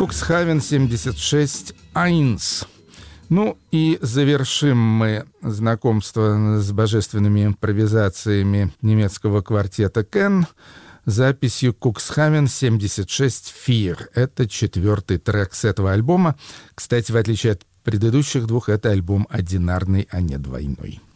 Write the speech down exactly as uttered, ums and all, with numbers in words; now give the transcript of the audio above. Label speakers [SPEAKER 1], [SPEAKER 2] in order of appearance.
[SPEAKER 1] Cuxhaven семьдесят шесть Eins. Ну и завершим мы знакомство с божественными импровизациями немецкого квартета Кен записью Cuxhaven семьдесят шесть Vier. Это четвертый трек с этого альбома. Кстати, в отличие от предыдущих двух, это альбом одинарный, а не двойной.